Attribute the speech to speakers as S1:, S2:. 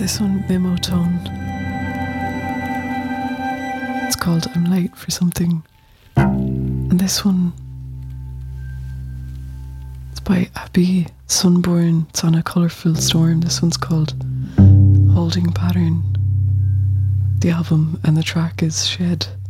S1: This one, Mimotone. It's called I'm Late for Something. And this one, it's by Abby Sunborn. It's on A Colourful Storm. This one's called Holding Pattern. The album and the track is Shed.